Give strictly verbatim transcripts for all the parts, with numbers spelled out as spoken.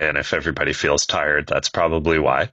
And if everybody feels tired, that's probably why.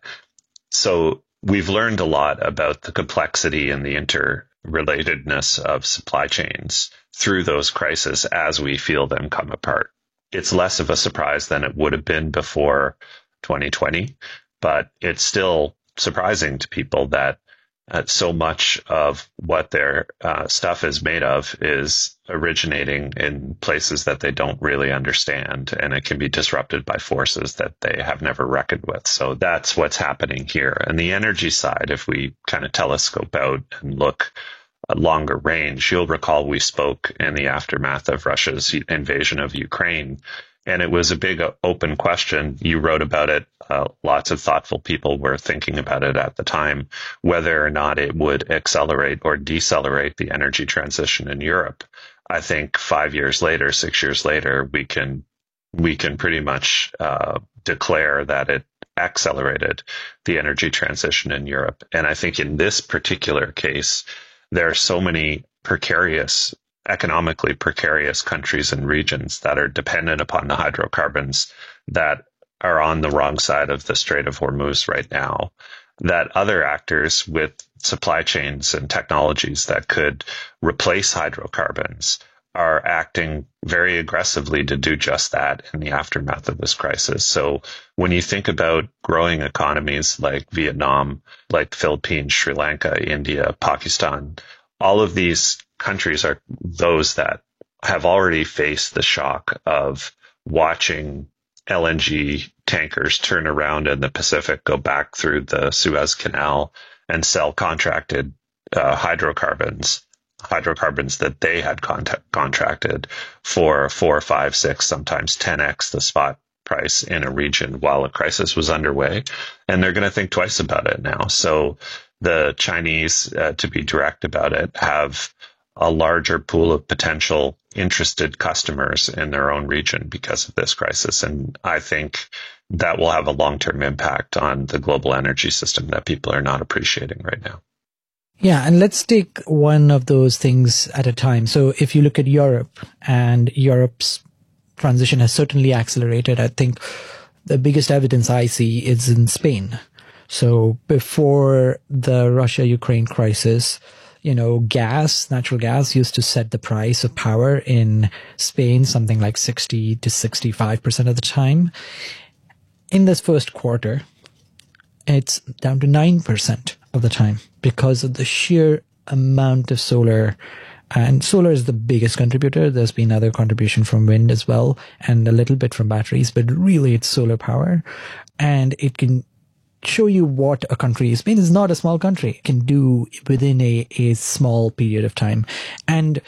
So we've learned a lot about the complexity and the interrelatedness of supply chains through those crises as we feel them come apart. It's less of a surprise than it would have been before twenty twenty, but it's still surprising to people that uh, so much of what their uh, stuff is made of is originating in places that they don't really understand, and it can be disrupted by forces that they have never reckoned with. So that's what's happening here. And the energy side, if we kind of telescope out and look a longer range, you'll recall we spoke in the aftermath of Russia's invasion of Ukraine, and it was a big open question. You wrote about it. Uh, lots of thoughtful people were thinking about it at the time, whether or not it would accelerate or decelerate the energy transition in Europe. I think five years later, six years later, we can we can pretty much uh, declare that it accelerated the energy transition in Europe. And I think in this particular case, there are so many precarious, economically precarious countries and regions that are dependent upon the hydrocarbons that are on the wrong side of the Strait of Hormuz right now, that other actors with supply chains and technologies that could replace hydrocarbons are acting very aggressively to do just that in the aftermath of this crisis. So when you think about growing economies like Vietnam, like the Philippines, Sri Lanka, India, Pakistan, all of these countries are those that have already faced the shock of watching L N G tankers turn around in the Pacific, go back through the Suez Canal and sell contracted uh, hydrocarbons, hydrocarbons that they had contact, contracted for four, five, six, sometimes ten x the spot price in a region while a crisis was underway. And they're going to think twice about it now. So the Chinese, uh, to be direct about it, have a larger pool of potential interested customers in their own region because of this crisis. And I think that will have a long-term impact on the global energy system that people are not appreciating right now. Yeah, and let's take one of those things at a time. So if you look at Europe, and Europe's transition has certainly accelerated, I think the biggest evidence I see is in Spain. So before the Russia-Ukraine crisis, you know, gas, natural gas used to set the price of power in Spain, something like sixty to sixty-five percent of the time. In this first quarter, it's down to nine percent of the time because of the sheer amount of solar. And solar is the biggest contributor. There's been other contribution from wind as well, and a little bit from batteries, but really it's solar power. And it can show you what a country, Spain is not a small country, can do within a, a small period of time. And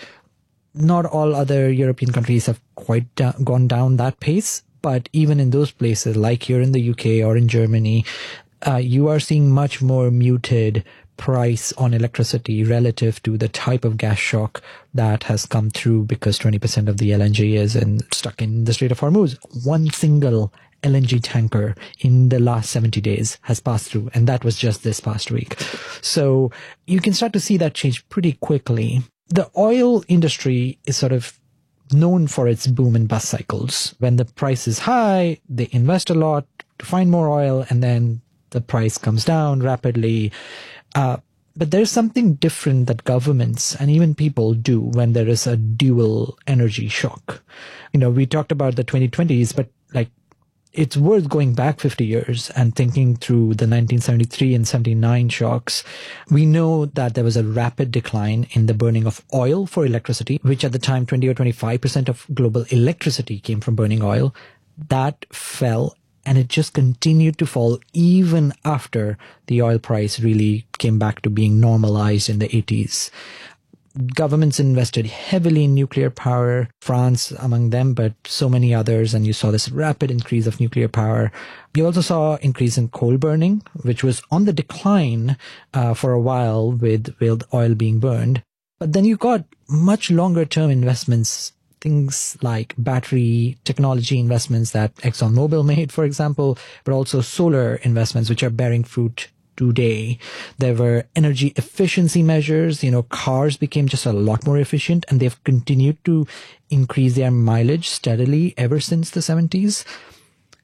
not all other European countries have quite da- gone down that pace. But even in those places, like here in the U K or in Germany, uh, you are seeing much more muted price on electricity relative to the type of gas shock that has come through because twenty percent of the L N G is in, stuck in the Strait of Hormuz. One single L N G tanker in the last seventy days has passed through, and that was just this past week. So you can start to see that change pretty quickly. The oil industry is sort of known for its boom and bust cycles. When the price is high, they invest a lot to find more oil, and then the price comes down rapidly. Uh, but there's something different that governments and even people do when there is a dual energy shock. You know, we talked about the twenty twenties, but like, it's worth going back fifty years and thinking through the nineteen seventy-three and seventy-nine shocks. We know that there was a rapid decline in the burning of oil for electricity, which at the time twenty or twenty-five percent of global electricity came from burning oil. That fell, and it just continued to fall even after the oil price really came back to being normalized in the eighties. Governments invested heavily in nuclear power, France among them, but so many others, and you saw this rapid increase of nuclear power. You also saw increase in coal burning, which was on the decline uh, for a while with, with oil being burned. But then you got much longer term investments, things like battery technology investments that ExxonMobil made, for example, but also solar investments, which are bearing fruit today. There were energy efficiency measures. You know, cars became just a lot more efficient, and they've continued to increase their mileage steadily ever since the seventies. If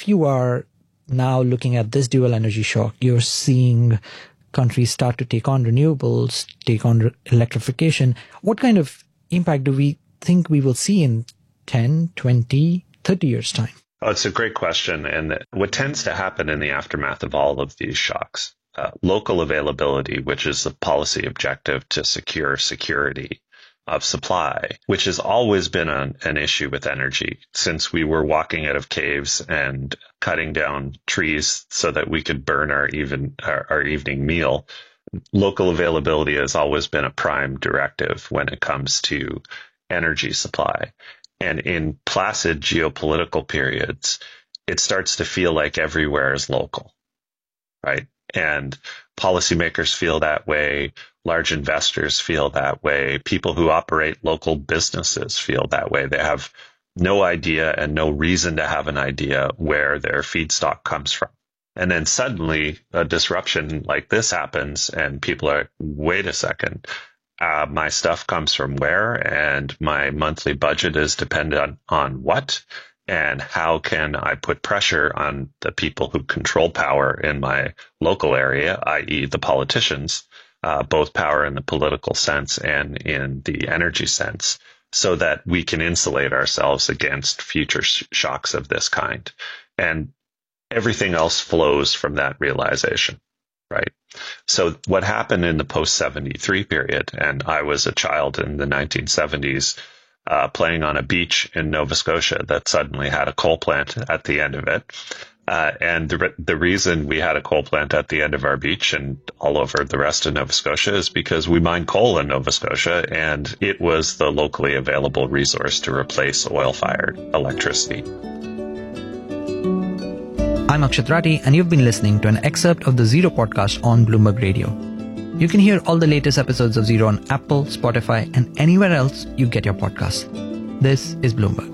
if you are now looking at this dual energy shock, you're seeing countries start to take on renewables, take on re- electrification. What kind of impact do we think we will see in ten, twenty, thirty years' time? Oh, it's a great question. And what tends to happen in the aftermath of all of these shocks, uh, local availability, which is the policy objective to secure security of supply, which has always been an, an issue with energy since we were walking out of caves and cutting down trees so that we could burn our even our, our evening meal. Local availability has always been a prime directive when it comes to energy supply. And in placid geopolitical periods, it starts to feel like everywhere is local, right? And policymakers feel that way. Large investors feel that way. People who operate local businesses feel that way. They have no idea and no reason to have an idea where their feedstock comes from. And then suddenly a disruption like this happens and people are, wait a second. Uh, my stuff comes from where, and my monthly budget is dependent on, on what, and how can I put pressure on the people who control power in my local area, that is the politicians, uh, both power in the political sense and in the energy sense, so that we can insulate ourselves against future sh- shocks of this kind. And everything else flows from that realization. Right. So what happened in the post seventy-three period, and I was a child in the nineteen seventies uh, playing on a beach in Nova Scotia that suddenly had a coal plant at the end of it. Uh, and the, the reason we had a coal plant at the end of our beach and all over the rest of Nova Scotia is because we mine coal in Nova Scotia, and it was the locally available resource to replace oil-fired electricity. I'm Akshat Rathi, and you've been listening to an excerpt of the Zero podcast on Bloomberg Radio. You can hear all the latest episodes of Zero on Apple, Spotify, and anywhere else you get your podcasts. This is Bloomberg.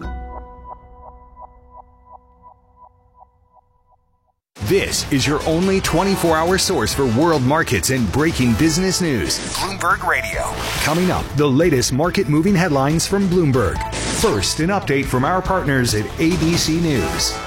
This is your only twenty-four hour source for world markets and breaking business news. Bloomberg Radio. Coming up, the latest market-moving headlines from Bloomberg. First, an update from our partners at A B C News.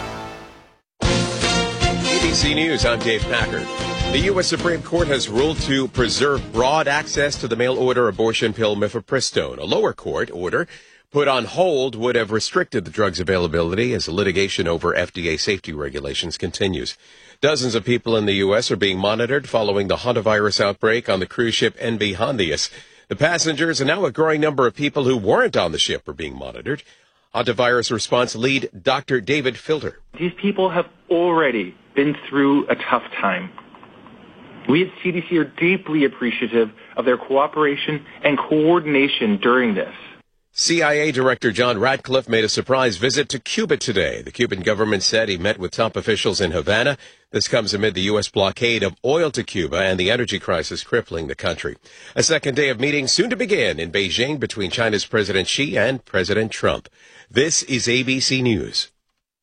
A B C News, I'm Dave Packard. The U S Supreme Court has ruled to preserve broad access to the mail-order abortion pill mifepristone. A lower court order put on hold would have restricted the drug's availability as the litigation over F D A safety regulations continues. Dozens of people in the U S are being monitored following the hantavirus outbreak on the cruise ship N V Hondius. The passengers and now a growing number of people who weren't on the ship are being monitored. Hantavirus response lead Doctor David Filter. These people have already been through a tough time. We at C D C are deeply appreciative of their cooperation and coordination during this. C I A Director John Ratcliffe made a surprise visit to Cuba today. The Cuban government said he met with top officials in Havana. This comes amid the U S blockade of oil to Cuba and the energy crisis crippling the country. A second day of meetings soon to begin in Beijing between China's President Xi and President Trump. This is A B C News.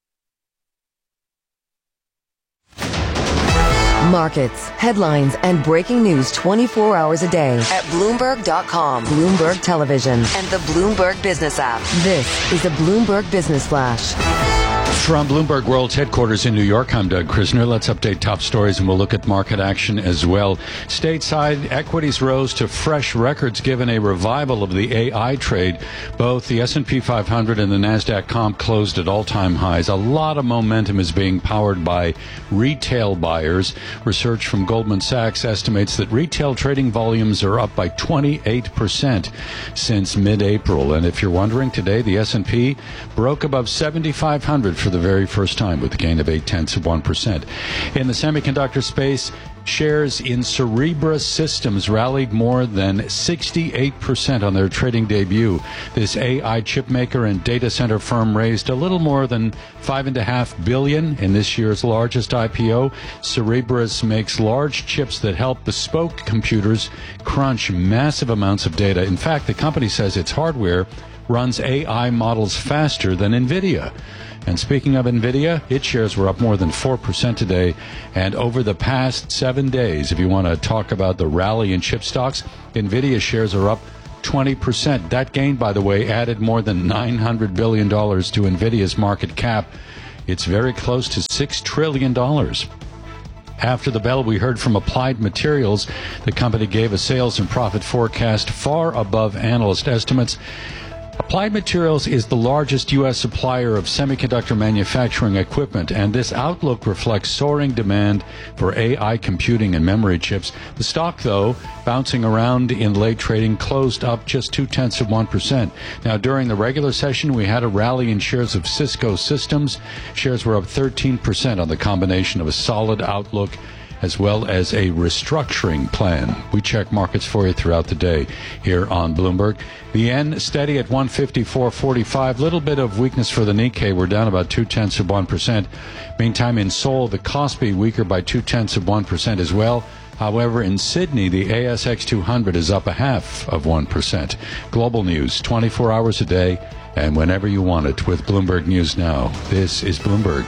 Markets, headlines, and breaking news twenty-four hours a day at Bloomberg dot com, Bloomberg Television, and the Bloomberg Business app. This is a Bloomberg Business Flash. From Bloomberg World's headquarters in New York, I'm Doug Krisner. Let's update top stories and we'll look at market action as well. Stateside, equities rose to fresh records given a revival of the A I trade. Both the S and P five hundred and the NASDAQ comp closed at all-time highs. A lot of momentum is being powered by retail buyers. Research from Goldman Sachs estimates that retail trading volumes are up by twenty-eight percent since mid-April. And if you're wondering, today the S and P broke above seventy-five hundred for the very first time with a gain of eight-tenths of one percent. In the semiconductor space, shares in Cerebras Systems rallied more than sixty-eight percent on their trading debut. This A I chip maker and data center firm raised a little more than five point five billion dollars in this year's largest I P O. Cerebras makes large chips that help bespoke computers crunch massive amounts of data. In fact, the company says its hardware runs A I models faster than NVIDIA. And speaking of NVIDIA, its shares were up more than four percent today. And over the past seven days, if you want to talk about the rally in chip stocks, NVIDIA shares are up twenty percent. That gain, by the way, added more than nine hundred billion dollars to NVIDIA's market cap. It's very close to six trillion dollars. After the bell, we heard from Applied Materials. The company gave a sales and profit forecast far above analyst estimates. Applied Materials is the largest U S supplier of semiconductor manufacturing equipment, and this outlook reflects soaring demand for A I computing and memory chips. The stock, though, bouncing around in late trading, closed up just two-tenths of one percent. Now, during the regular session, we had a rally in shares of Cisco Systems. Shares were up thirteen percent on the combination of a solid outlook as well as a restructuring plan. We check markets for you throughout the day here on Bloomberg. The yen steady at one fifty-four forty-five. Little bit of weakness for the Nikkei. We're down about two-tenths of one percent. Meantime, in Seoul, the Kospi weaker by two-tenths of one percent as well. However, in Sydney, the A S X two hundred is up a half of one percent. Global news, twenty-four hours a day and whenever you want it with Bloomberg News Now. This is Bloomberg.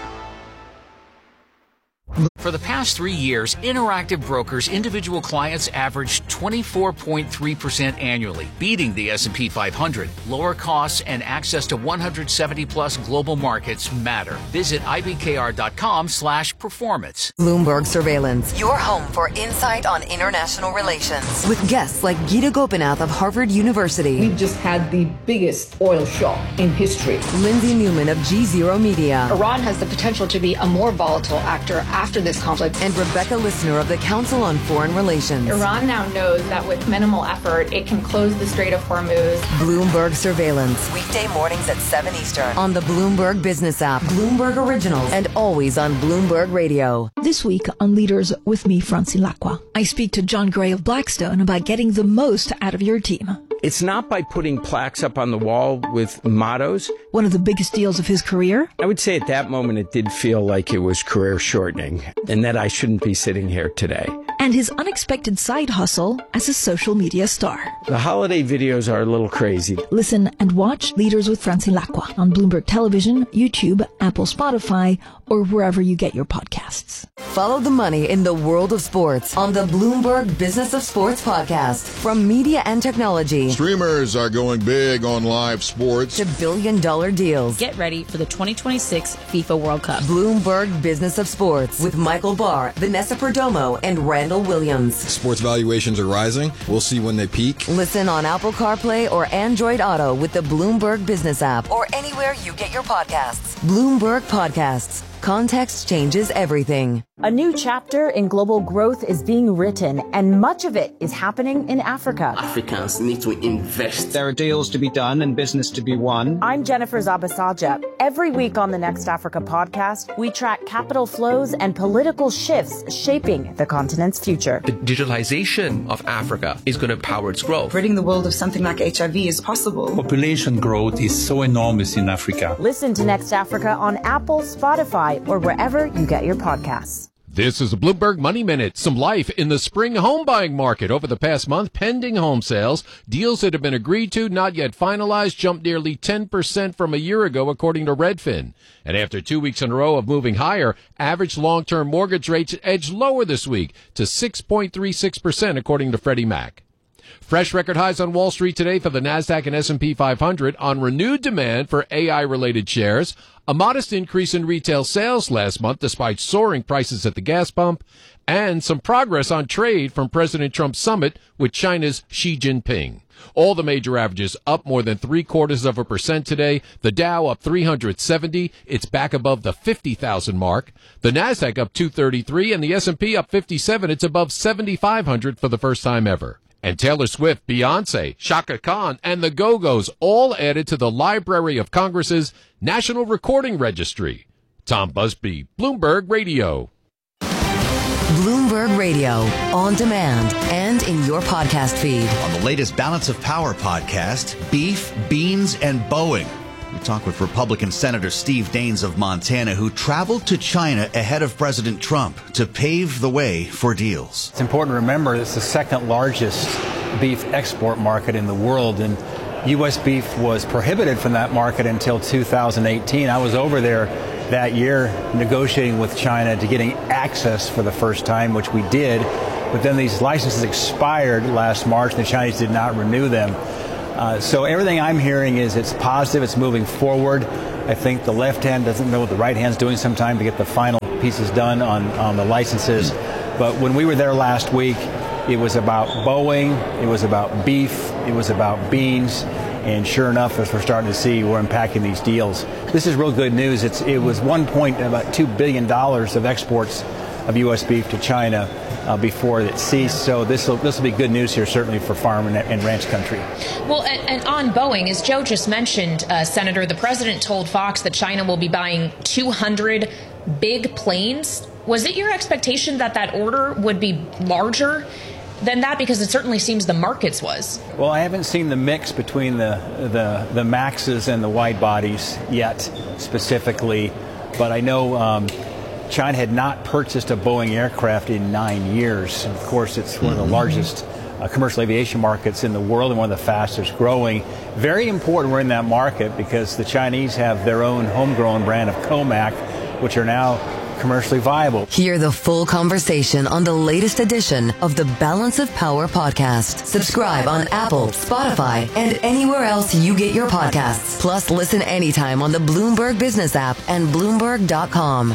For the past three years, Interactive Brokers individual clients averaged twenty-four point three percent annually, beating the S and P five hundred. Lower costs and access to one hundred seventy plus global markets matter. Visit ibkr.com slash performance. Bloomberg Surveillance, your home for insight on international relations. With guests like Gita Gopinath of Harvard University. We've just had the biggest oil shock in history. Lindsay Newman of G Zero Media. Iran has the potential to be a more volatile actor after this conflict. And Rebecca Lissner of the Council on Foreign Relations. Iran now knows that with minimal effort, it can close the Strait of Hormuz. Bloomberg Surveillance, weekday mornings at seven Eastern on the Bloomberg Business app, Bloomberg Originals, and always on Bloomberg Radio. This week on Leaders with me, Francine Lacqua, I speak to John Gray of Blackstone about getting the most out of your team. It's not by putting plaques up on the wall with mottos. One of the biggest deals of his career? I would say at that moment it did feel like it was career shortening and that I shouldn't be sitting here today. And his unexpected side hustle as a social media star. The holiday videos are a little crazy. Listen and watch Leaders with Francine Lacqua on Bloomberg Television, YouTube, Apple, Spotify, or wherever you get your podcasts. Follow the money in the world of sports on the Bloomberg Business of Sports podcast. From media and technology. Streamers are going big on live sports. To billion dollar deals. Get ready for the twenty twenty-six FIFA World Cup. Bloomberg Business of Sports with Michael Barr, Vanessa Perdomo, and Randall Williams. Sports valuations are rising. We'll see when they peak. Listen on Apple CarPlay or Android Auto with the Bloomberg Business app or anywhere you get your podcasts. Bloomberg Podcasts. Context changes everything. A new chapter in global growth is being written, and much of it is happening in Africa. Africans need to invest. There are deals to be done and business to be won. I'm Jennifer Zabasaja. Every week on the Next Africa podcast, we track capital flows and political shifts shaping the continent's future. The digitalization of Africa is going to power its growth. Ridding the world of something like H I V is possible. Population growth is so enormous in Africa. Listen to Next Africa on Apple, Spotify, or wherever you get your podcasts. This is the Bloomberg Money Minute. Some life in the spring home buying market. Over the past month, pending home sales, deals that have been agreed to, not yet finalized, jumped nearly ten percent from a year ago, according to Redfin. And after two weeks in a row of moving higher, average long-term mortgage rates edged lower this week to six point three six percent, according to Freddie Mac. Fresh record highs on Wall Street today for the NASDAQ and S and P five hundred on renewed demand for A I-related shares, a modest increase in retail sales last month despite soaring prices at the gas pump, and some progress on trade from President Trump's summit with China's Xi Jinping. All the major averages up more than three quarters of a percent today. The Dow up three hundred seventy. It's back above the fifty thousand mark. The NASDAQ up two thirty-three and the S and P up fifty-seven. It's above seventy-five hundred for the first time ever. And Taylor Swift, Beyonce, Chaka Khan, and the Go-Go's all added to the Library of Congress's National Recording Registry. Tom Busby, Bloomberg Radio. Bloomberg Radio, on demand and in your podcast feed. On the latest Balance of Power podcast, beef, beans, and Boeing. We talk with Republican Senator Steve Daines of Montana, who traveled to China ahead of President Trump to pave the way for deals. It's important to remember it's the second largest beef export market in the world, and U S beef was prohibited from that market until two thousand eighteen. I was over there that year negotiating with China to getting access for the first time, which we did, but then these licenses expired last March and the Chinese did not renew them. Uh, so everything I'm hearing is it's positive, it's moving forward. I think the left hand doesn't know what the right hand's doing sometime to get the final pieces done on, on the licenses. But when we were there last week, it was about Boeing, it was about beef, it was about beans, and sure enough, as we're starting to see, we're unpacking these deals. This is real good news. It's, it was one point about two billion dollars of exports of U S beef to China uh, before it ceased. So this will this will be good news here, certainly for farm and, and ranch country. Well, and, and on Boeing, as Joe just mentioned, uh, Senator, the president told Fox that China will be buying two hundred big planes. Was it your expectation that that order would be larger than that? Because it certainly seems the markets was. Well, I haven't seen the mix between the the, the Maxes and the wide bodies yet specifically, but I know um, China had not purchased a Boeing aircraft in nine years. And of course, it's one of the largest uh, commercial aviation markets in the world and one of the fastest growing. Very important we're in that market because the Chinese have their own homegrown brand of Comac, which are now commercially viable. Hear the full conversation on the latest edition of the Balance of Power podcast. Subscribe on Apple, Spotify, and anywhere else you get your podcasts. Plus, listen anytime on the Bloomberg Business app and Bloomberg dot com.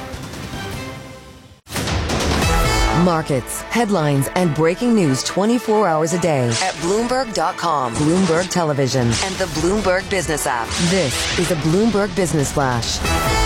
Markets, headlines, and breaking news twenty-four hours a day at Bloomberg dot com, Bloomberg Television, and the Bloomberg Business app. This is a Bloomberg Business Flash.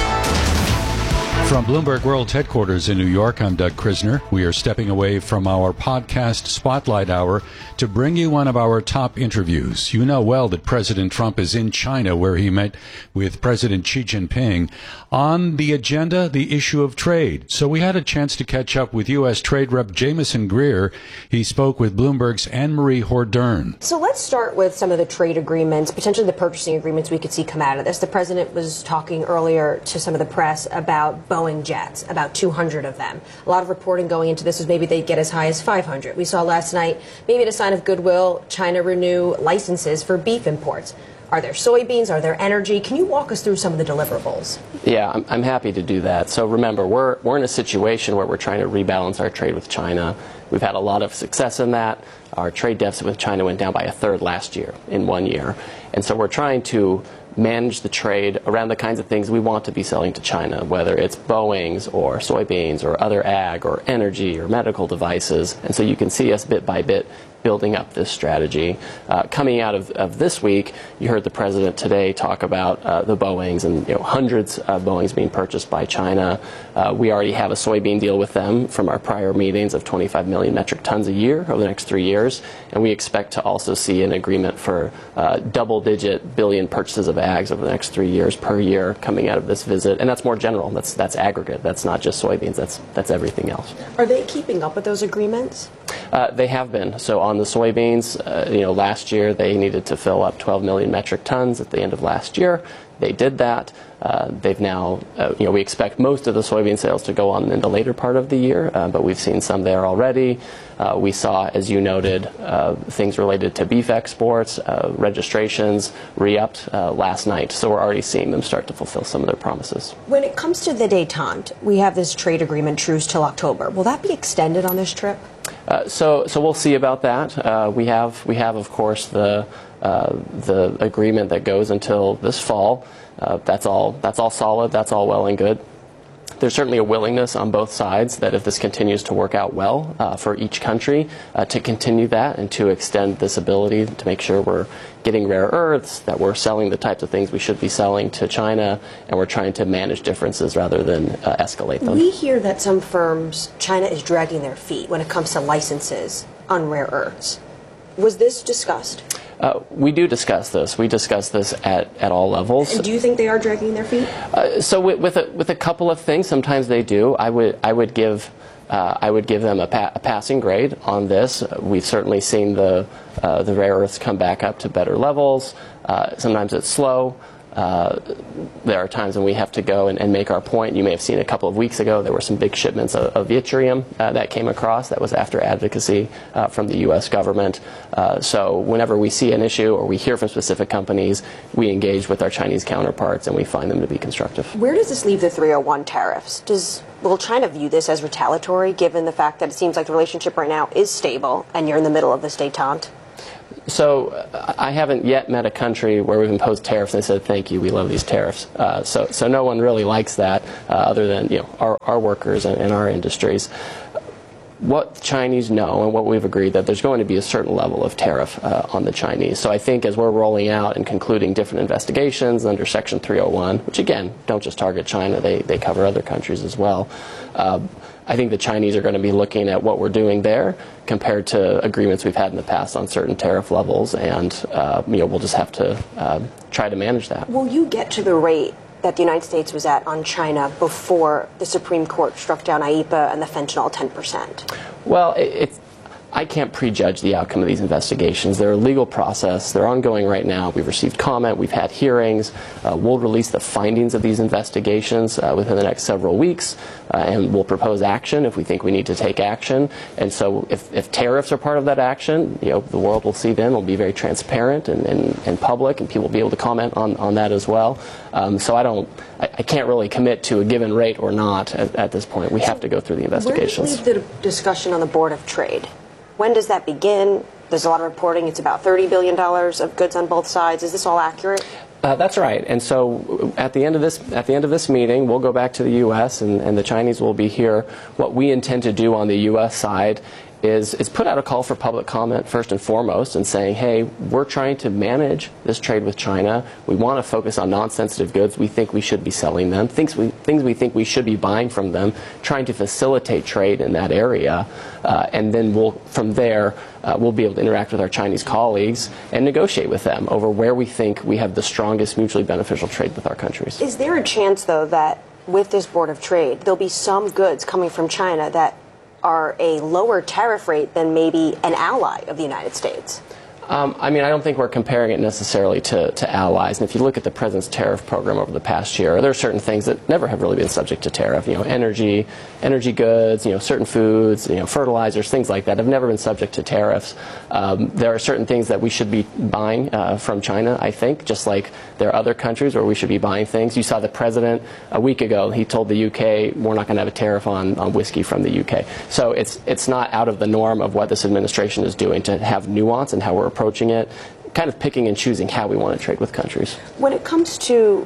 From Bloomberg World Headquarters in New York, I'm Doug Krisner. We are stepping away from our podcast Spotlight Hour to bring you one of our top interviews. You know well that President Trump is in China, where he met with President Xi Jinping. On the agenda, the issue of trade. So we had a chance to catch up with U S. Trade Rep Jameson Greer. He spoke with Bloomberg's Anne-Marie Hordern. So let's start with some of the trade agreements, potentially the purchasing agreements we could see come out of this. The president was talking earlier to some of the press about Boeing jets, about two hundred of them. A lot of reporting going into this was maybe they'd get as high as five hundred. We saw last night, maybe in a sign of goodwill, China renew licenses for beef imports. Are there soybeans? Are there energy? Can you walk us through some of the deliverables? Yeah, I'm, I'm happy to do that. So remember, we're, we're in a situation where we're trying to rebalance our trade with China. We've had a lot of success in that. Our trade deficit with China went down by a third last year, in one year. And so we're trying to manage the trade around the kinds of things we want to be selling to China, whether it's Boeings or soybeans or other ag or energy or medical devices. And so you can see us bit by bit building up this strategy. Uh, coming out of, of this week, you heard the president today talk about uh, the Boeings and you know, hundreds of Boeings being purchased by China. Uh, we already have a soybean deal with them from our prior meetings of twenty-five million metric tons a year over the next three years. And we expect to also see an agreement for uh, double-digit billion purchases of ags over the next three years per year coming out of this visit. And that's more general. That's that's aggregate. That's not just soybeans. That's that's everything else. Are they keeping up with those agreements? Uh, they have been. So on the soybeans, uh, you know, last year they needed to fill up twelve million metric tons at the end of last year. They did that. Uh, they've now, uh, you know, we expect most of the soybean sales to go on in the later part of the year, uh, but we've seen some there already. Uh, we saw, as you noted, uh, things related to beef exports, uh, registrations re-upped uh, last night. So we're already seeing them start to fulfill some of their promises. When it comes to the détente, we have this trade agreement truce till October. Will that be extended on this trip? Uh, so, so we'll see about that. Uh, we have, we have, of course, the uh, the agreement that goes until this fall. Uh, that's all. That's all solid. That's all well and good. There's certainly a willingness on both sides that if this continues to work out well uh, for each country, uh, to continue that and to extend this ability to make sure we're getting rare earths, that we're selling the types of things we should be selling to China, and we're trying to manage differences rather than uh, escalate them. We hear that some firms, China is dragging their feet when it comes to licenses on rare earths. Was this discussed? Uh, we do discuss this. We discuss this at, at all levels. And do you think they are dragging their feet? Uh, so with, with, a, with a couple of things, sometimes they do. I would I would give uh, I would give them a, pa- a passing grade on this. Uh, we've certainly seen the uh, the rare earths come back up to better levels. Uh, sometimes it's slow. Uh, there are times when we have to go and, and make our point. You may have seen a couple of weeks ago there were some big shipments of, of yttrium uh, that came across. That was after advocacy uh, from the U S government. Uh, so whenever we see an issue or we hear from specific companies, we engage with our Chinese counterparts and we find them to be constructive. Where does this leave the three oh one tariffs? Does will China view this as retaliatory, given the fact that it seems like the relationship right now is stable and you're in the middle of this détente? So uh, I haven't yet met a country where we've imposed tariffs and they said, thank you, we love these tariffs. Uh, so, so no one really likes that uh, other than you know our, our workers and, and our industries. What the Chinese know and what we've agreed that there's going to be a certain level of tariff uh, on the Chinese. So I think as we're rolling out and concluding different investigations under Section three oh one, which again don't just target China, they, they cover other countries as well, uh, I think the Chinese are going to be looking at what we're doing there compared to agreements we've had in the past on certain tariff levels, and uh, you know we'll just have to uh, try to manage that. Will you get to the rate that the United States was at on China before the Supreme Court struck down I E P A and the fentanyl ten percent? Well, it, it's, I can't prejudge the outcome of these investigations. They're a legal process. They're ongoing right now. We've received comment. We've had hearings. Uh, we'll release the findings of these investigations uh, within the next several weeks, uh, and we'll propose action if we think we need to take action. And so if, if tariffs are part of that action, you know, the world will see then. It'll be very transparent and, and, and public, and people will be able to comment on, on that as well. Um, so I don't, I, I can't really commit to a given rate or not at, at this point. We have to go through the investigations. Where do you leave the discussion on the Board of Trade? When does that begin? There's a lot of reporting. It's about thirty billion dollars of goods on both sides. Is this all accurate? Uh, that's right. And so at the end of this at the end of this meeting, we'll go back to the U S and, and the Chinese will be here. What we intend to do on the U S side is, is put out a call for public comment first and foremost and saying, hey, we're trying to manage this trade with China. We want to focus on non-sensitive goods. We think we should be selling them. Things we, things we think we should be buying from them, trying to facilitate trade in that area. Uh, and then we'll, from there, uh, we'll be able to interact with our Chinese colleagues and negotiate with them over where we think we have the strongest mutually beneficial trade with our countries. Is there a chance, though, that with this Board of Trade, there'll be some goods coming from China that are a lower tariff rate than maybe an ally of the United States? Um, I mean, I don't think we're comparing it necessarily to, to allies. And if you look at the President's tariff program over the past year, there are certain things that never have really been subject to tariff. You know, energy, energy goods, you know, certain foods, you know, fertilizers, things like that have never been subject to tariffs. Um, there are certain things that we should be buying uh, from China, I think, just like there are other countries where we should be buying things. You saw the President a week ago, he told the U K, we're not going to have a tariff on, on whiskey from the U K. So it's, it's not out of the norm of what this administration is doing to have nuance in how we're approaching it, kind of picking and choosing how we want to trade with countries. When it comes to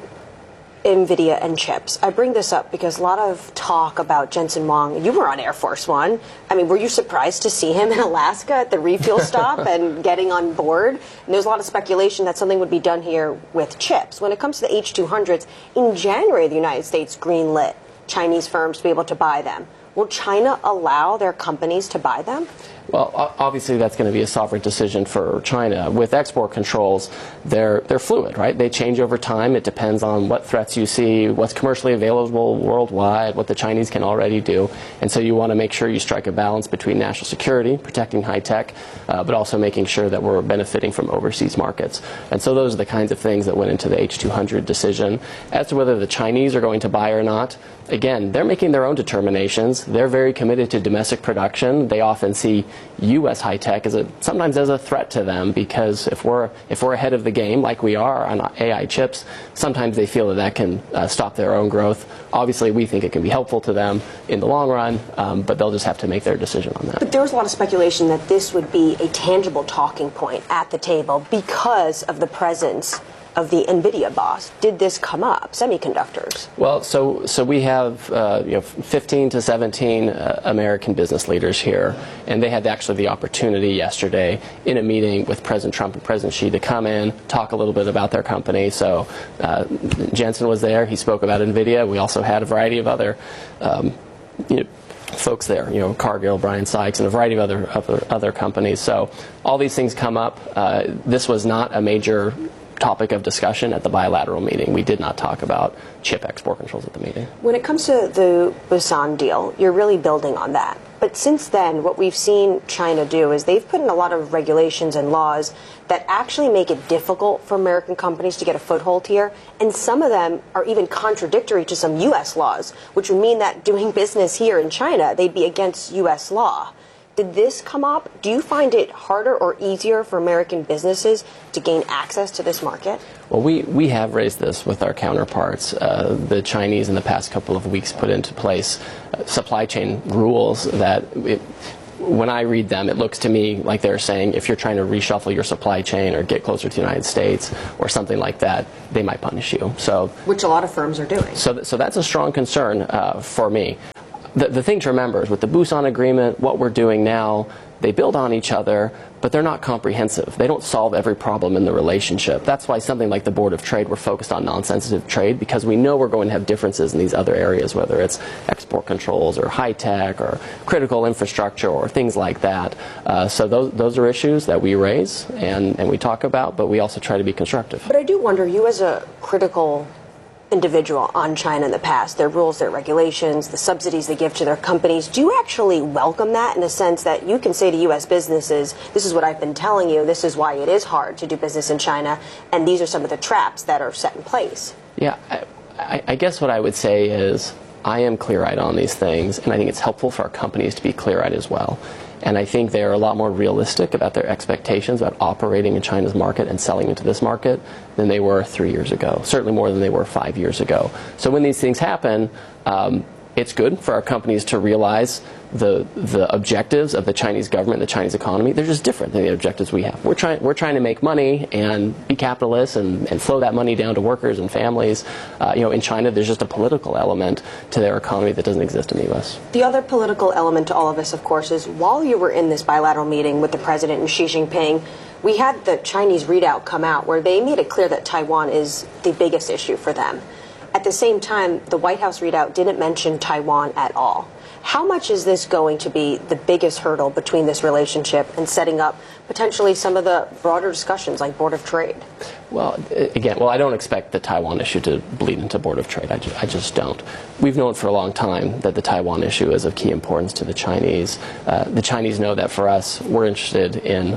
NVIDIA and chips, I bring this up because a lot of talk about Jensen Huang. You were on Air Force One. I mean, were you surprised to see him in Alaska at the refuel stop and getting on board? And there's a lot of speculation that something would be done here with chips. When it comes to the H two hundreds, in January, the United States greenlit Chinese firms to be able to buy them. Will China allow their companies to buy them? Well, obviously that's going to be a sovereign decision for China. With export controls, they're they're fluid, right? They change over time. It depends on what threats you see, what's commercially available worldwide, what the Chinese can already do. And so you want to make sure you strike a balance between national security, protecting high tech, uh, but also making sure that we're benefiting from overseas markets. And so those are the kinds of things that went into the H two hundred decision. As to whether the Chinese are going to buy or not, again, they're making their own determinations. They're very committed to domestic production. They often see U S high tech as a sometimes as a threat to them, because if we're if we're ahead of the game like we are on A I chips, sometimes they feel that that can uh, stop their own growth. Obviously, we think it can be helpful to them in the long run, um, but they'll just have to make their decision on that. But there was a lot of speculation that this would be a tangible talking point at the table because of the presence of the NVIDIA boss. Did this come up, semiconductors? Well, so so we have uh, you know fifteen to seventeen uh, American business leaders here, and they had actually the opportunity yesterday in a meeting with President Trump and President Xi to come in, talk a little bit about their company. So uh, Jensen was there. He spoke about NVIDIA. We also had a variety of other um, you know, folks there, you know, Cargill, Brian Sykes, and a variety of other other, other companies. So all these things come up. Uh, this was not a major topic of discussion at the bilateral meeting. We did not talk about chip export controls at the meeting. When it comes to the Busan deal, you're really building on that. But since then, what we've seen China do is they've put in a lot of regulations and laws that actually make it difficult for American companies to get a foothold here. And some of them are even contradictory to some U S laws, which would mean that doing business here in China, they'd be against U S law. Did this come up? Do you find it harder or easier for American businesses to gain access to this market? Well, we, we have raised this with our counterparts. Uh, the Chinese in the past couple of weeks put into place uh, supply chain rules that it, when I read them, it looks to me like they're saying if you're trying to reshuffle your supply chain or get closer to the United States or something like that, they might punish you. So, which a lot of firms are doing. So, th- so that's a strong concern uh, for me. The, the thing to remember is with the Busan Agreement, what we're doing now, they build on each other, but they're not comprehensive. They don't solve every problem in the relationship. That's why something like the Board of Trade, we're focused on non-sensitive trade, because we know we're going to have differences in these other areas, whether it's export controls or high tech or critical infrastructure or things like that. Uh, so those, those are issues that we raise and, and we talk about, but we also try to be constructive. But I do wonder, you as a critical individual on China in the past, their rules, their regulations, the subsidies they give to their companies, do you actually welcome that in the sense that you can say to U S businesses, this is what I've been telling you, this is why it is hard to do business in China, and these are some of the traps that are set in place? Yeah, I, I, I guess what I would say is I am clear-eyed on these things, and I think it's helpful for our companies to be clear-eyed as well. And I think they are a lot more realistic about their expectations about operating in China's market and selling into this market than they were three years ago, certainly more than they were five years ago. So when these things happen, um, it's good for our companies to realize the the objectives of the Chinese government, the Chinese economy. They're just different than the objectives we have. We're trying we're trying to make money and be capitalists and, and flow that money down to workers and families. Uh, you know, in China, there's just a political element to their economy that doesn't exist in the U S. The other political element to all of this, of course, is while you were in this bilateral meeting with the president and Xi Jinping, we had the Chinese readout come out where they made it clear that Taiwan is the biggest issue for them. At the same time, the White House readout didn't mention Taiwan at all. How much is this going to be the biggest hurdle between this relationship and setting up potentially some of the broader discussions like Board of Trade? Well, again, well, I don't expect the Taiwan issue to bleed into Board of Trade. I, ju- I just don't. We've known for a long time that the Taiwan issue is of key importance to the Chinese. Uh, the Chinese know that for us, we're interested in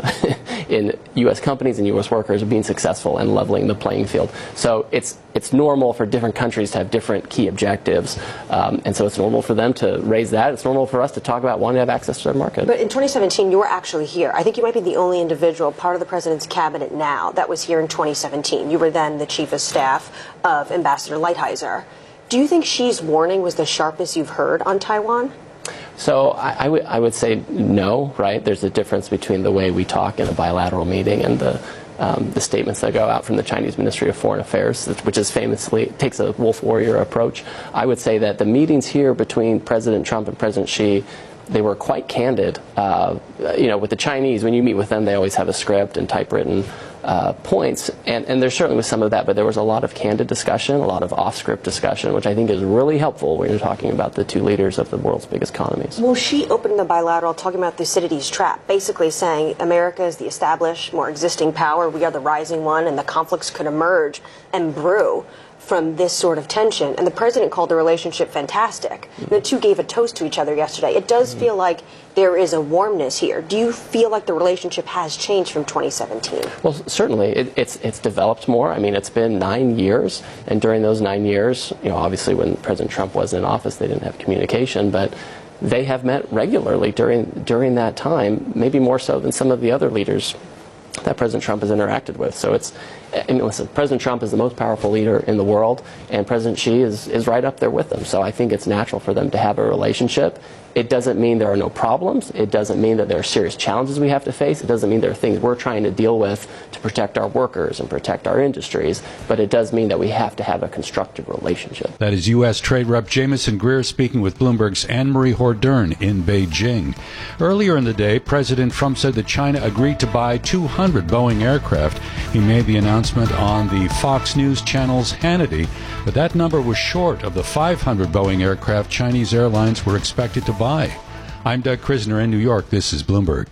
in U S companies and U S workers being successful and leveling the playing field. So it's it's normal for different countries to have different key objectives, um, and so it's normal for them to raise that. It's normal for us to talk about wanting to have access to their market. But in twenty seventeen, you were actually here. I think you might be the only individual part of the president's cabinet now that was here in twenty seventeen. You were then the chief of staff of Ambassador Lighthizer. Do you think Xi's warning was the sharpest you've heard on Taiwan? So I, I, w- I would say no, right? There's a difference between the way we talk in a bilateral meeting and the um, the statements that go out from the Chinese Ministry of Foreign Affairs, which is famously takes a wolf warrior approach. I would say that the meetings here between President Trump and President Xi, they were quite candid. Uh, you know, with the Chinese, when you meet with them, they always have a script and typewritten uh, points, and, and there certainly was some of that, but there was a lot of candid discussion, a lot of off-script discussion, which I think is really helpful when you're talking about the two leaders of the world's biggest economies. Well, Xi opened the bilateral talking about Thucydides' trap, basically saying America is the established, more existing power, we are the rising one, and the conflicts could emerge and brew from this sort of tension. And the president called the relationship fantastic. Mm-hmm. The two gave a toast to each other yesterday. It does mm-hmm. feel like there is a warmness here. Do you feel like the relationship has changed from twenty seventeen? Well, certainly. It, it's it's developed more. I mean, it's been nine years. And during those nine years, you know, obviously when President Trump was in office, they didn't have communication, but they have met regularly during during that time, maybe more so than some of the other leaders that President Trump has interacted with. So it's, I mean, listen, President Trump is the most powerful leader in the world, and President Xi is, is right up there with them. So I think it's natural for them to have a relationship. It doesn't mean there are no problems. It doesn't mean that there are serious challenges we have to face. It doesn't mean there are things we're trying to deal with to protect our workers and protect our industries. But it does mean that we have to have a constructive relationship. That is U S. Trade Rep Jamieson Greer speaking with Bloomberg's Anne-Marie Hordern in Beijing. Earlier in the day, President Trump said that China agreed to buy two hundred Boeing aircraft. He made the announcement on the Fox News channel's Hannity, but that number was short of the five hundred Boeing aircraft Chinese airlines were expected to buy. I'm Doug Krisner in New York. This is Bloomberg.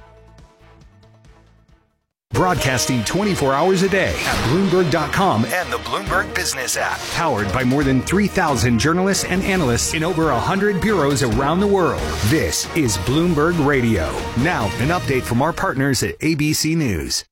Broadcasting twenty-four hours a day at Bloomberg dot com and the Bloomberg Business app. Powered by more than three thousand journalists and analysts in over one hundred bureaus around the world. This is Bloomberg Radio. Now, an update from our partners at A B C News.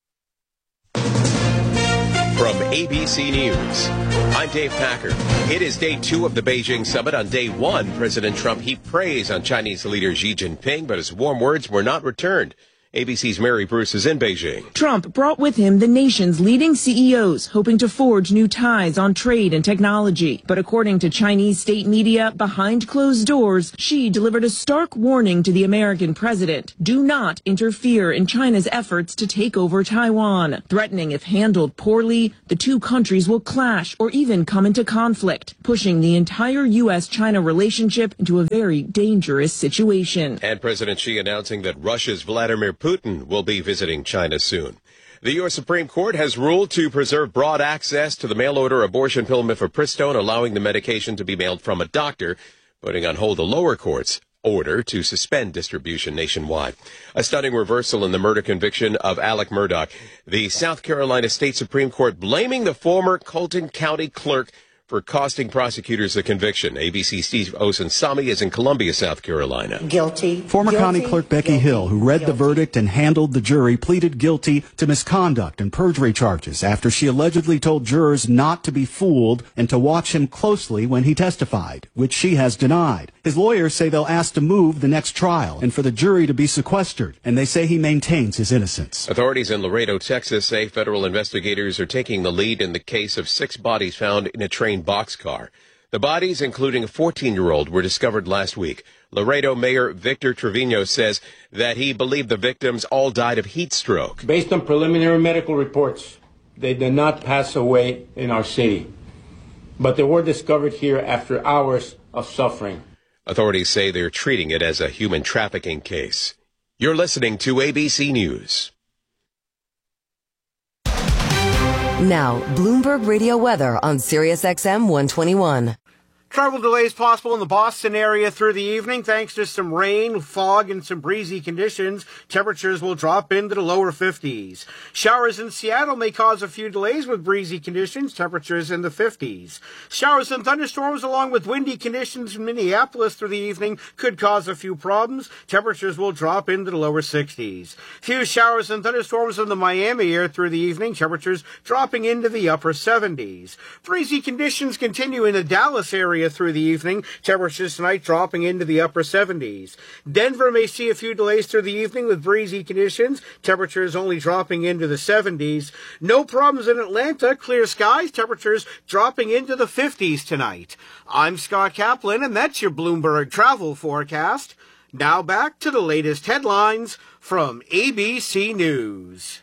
From A B C News, I'm Dave Packer. It is day two of the Beijing summit. On day one, President Trump heaped praise on Chinese leader Xi Jinping, but his warm words were not returned. A B C's Mary Bruce is in Beijing. Trump brought with him the nation's leading C E Os, hoping to forge new ties on trade and technology. But according to Chinese state media, behind closed doors, Xi delivered a stark warning to the American president. Do not interfere in China's efforts to take over Taiwan, threatening if handled poorly, the two countries will clash or even come into conflict, pushing the entire U S China relationship into a very dangerous situation. And President Xi announcing that Russia's Vladimir Putin will be visiting China soon. The U S Supreme Court has ruled to preserve broad access to the mail-order abortion pill mifepristone, allowing the medication to be mailed from a doctor, putting on hold the lower court's order to suspend distribution nationwide. A stunning reversal in the murder conviction of Alec Murdaugh. The South Carolina State Supreme Court blaming the former Colton County clerk for costing prosecutors a conviction. A B C's Steve Osunsami is in Columbia, South Carolina. Guilty. Former guilty, County Clerk Becky guilty, Hill, who read guilty. the verdict and handled the jury, pleaded guilty to misconduct and perjury charges after she allegedly told jurors not to be fooled and to watch him closely when he testified, which she has denied. His lawyers say they'll ask to move the next trial and for the jury to be sequestered, and they say he maintains his innocence. Authorities in Laredo, Texas say federal investigators are taking the lead in the case of six bodies found in a train boxcar. The bodies, including a fourteen-year-old, were discovered last week. Laredo Mayor Victor Trevino says that he believed the victims all died of heat stroke. Based on preliminary medical reports, they did not pass away in our city, but they were discovered here after hours of suffering. Authorities say they're treating it as a human trafficking case. You're listening to A B C News. Now, Bloomberg Radio weather on Sirius X M one twenty-one. Travel delays possible in the Boston area through the evening thanks to some rain, fog, and some breezy conditions. Temperatures will drop into the lower fifties. Showers in Seattle may cause a few delays with breezy conditions, temperatures in the fifties. Showers and thunderstorms along with windy conditions in Minneapolis through the evening could cause a few problems. Temperatures will drop into the lower sixties. Few showers and thunderstorms in the Miami area through the evening, temperatures dropping into the upper seventies. Breezy conditions continue in the Dallas area through the evening, temperatures tonight dropping into the upper seventies. Denver may see a few delays through the evening with breezy conditions, temperatures only dropping into the seventies. No problems in Atlanta, clear skies, temperatures dropping into the fifties tonight. I'm Scott Kaplan, and that's your Bloomberg travel forecast. Now back to the latest headlines from A B C News.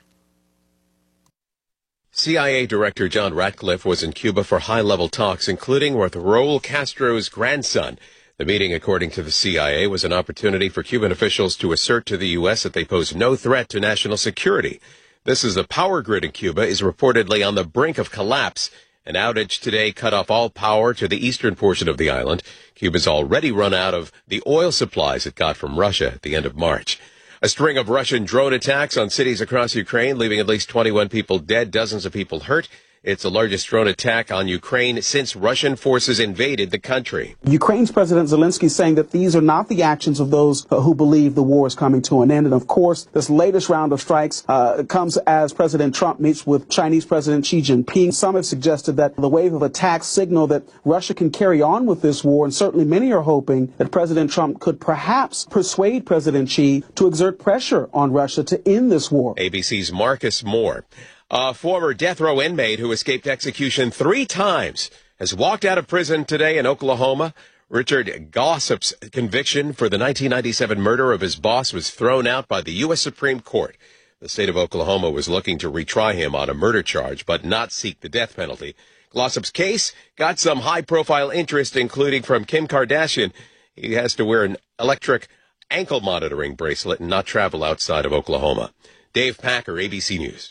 C I A Director John Ratcliffe was in Cuba for high-level talks, including with Raul Castro's grandson. The meeting, according to the C I A, was an opportunity for Cuban officials to assert to the U S that they pose no threat to national security. This is the power grid in Cuba is reportedly on the brink of collapse. An outage today cut off all power to the eastern portion of the island. Cuba's already run out of the oil supplies it got from Russia at the end of March. A string of Russian drone attacks on cities across Ukraine, leaving at least twenty-one people dead, dozens of people hurt. It's the largest drone attack on Ukraine since Russian forces invaded the country. Ukraine's President Zelensky saying that these are not the actions of those uh, who believe the war is coming to an end. And of course, this latest round of strikes uh, comes as President Trump meets with Chinese President Xi Jinping. Some have suggested that the wave of attacks signal that Russia can carry on with this war. And certainly many are hoping that President Trump could perhaps persuade President Xi to exert pressure on Russia to end this war. A B C's Marcus Moore. A former death row inmate who escaped execution three times has walked out of prison today in Oklahoma. Richard Glossop's conviction for the nineteen ninety-seven murder of his boss was thrown out by the U S Supreme Court. The state of Oklahoma was looking to retry him on a murder charge, but not seek the death penalty. Glossop's case got some high-profile interest, including from Kim Kardashian. He has to wear an electric ankle monitoring bracelet and not travel outside of Oklahoma. Dave Packer, A B C News.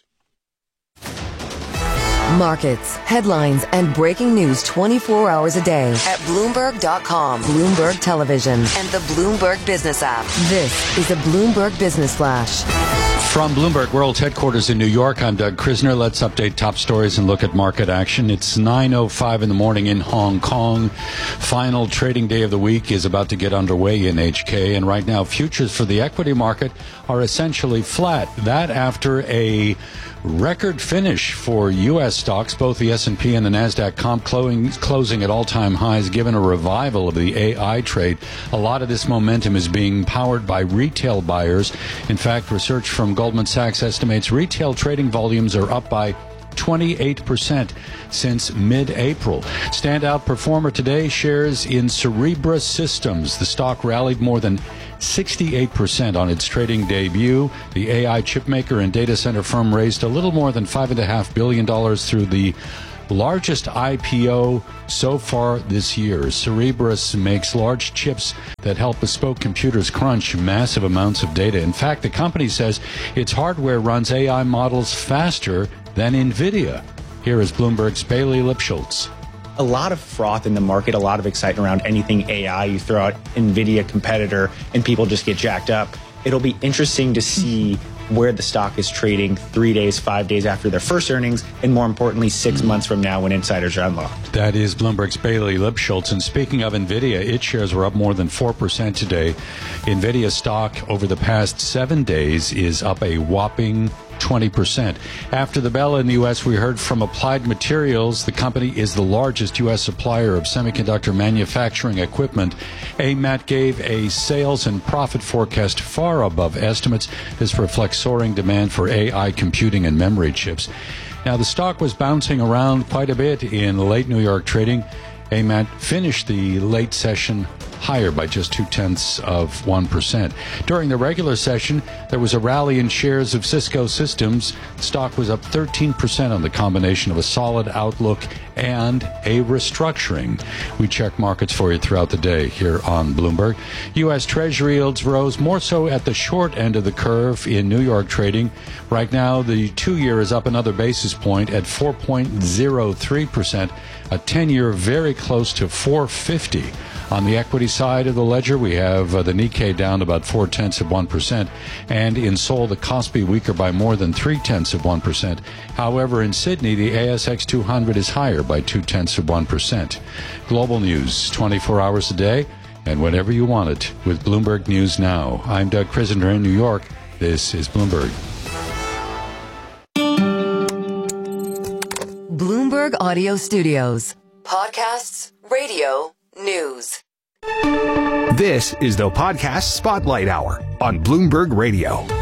Markets, headlines, and breaking news twenty-four hours a day at Bloomberg dot com, Bloomberg Television, and the Bloomberg Business app. This is a Bloomberg Business Flash. From Bloomberg World's headquarters in New York, I'm Doug Krisner. Let's update top stories and look at market action. It's nine oh five in the morning in Hong Kong. Final trading day of the week is about to get underway in H K, and right now futures for the equity market are essentially flat. That after a record finish for U S stocks, both the S and P and the NASDAQ comp closing at all-time highs, given a revival of the A I trade. A lot of this momentum is being powered by retail buyers. In fact, research from Goldman Sachs estimates retail trading volumes are up by twenty-eight percent since mid-April. Standout performer today, shares in Cerebras Systems. The stock rallied more than sixty-eight percent on its trading debut. The A I chipmaker and data center firm raised a little more than five point five billion dollars through the largest I P O so far this year. Cerebras makes large chips that help bespoke computers crunch massive amounts of data. In fact, the company says its hardware runs A I models faster than NVIDIA. Here is Bloomberg's Bailey Lipschultz. A lot of froth in the market, a lot of excitement around anything A I. You throw out NVIDIA competitor and people just get jacked up. It'll be interesting to see where the stock is trading three days, five days after their first earnings, and more importantly, six mm. months from now when insiders are unlocked. That is Bloomberg's Bailey Lipschultz. And speaking of NVIDIA, its shares were up more than four percent today. NVIDIA stock over the past seven days is up a whopping twenty percent. After the bell in the U S, we heard from Applied Materials. The company is the largest U S supplier of semiconductor manufacturing equipment. A M A T gave a sales and profit forecast far above estimates. This reflects soaring demand for A I computing and memory chips. Now, the stock was bouncing around quite a bit in late New York trading. A M A T finished the late session higher by just two-tenths of one percent. During the regular session, there was a rally in shares of Cisco Systems. The stock was up thirteen percent on the combination of a solid outlook and a restructuring. We check markets for you throughout the day here on Bloomberg. U S. Treasury yields rose more so at the short end of the curve in New York trading. Right now, the two-year is up another basis point at four point oh three percent. A ten-year very close to four fifty. On the equity side of the ledger, we have uh, the Nikkei down about four-tenths of one percent, and in Seoul, the Kospi weaker by more than three-tenths of one percent. However, in Sydney, the A S X two hundred is higher by two-tenths of one percent. Global news, twenty-four hours a day, and whenever you want it, with Bloomberg News Now. I'm Doug Krisner in New York. This is Bloomberg. Bloomberg Audio Studios. Podcasts, radio, news. This is the Podcast Spotlight Hour on Bloomberg Radio.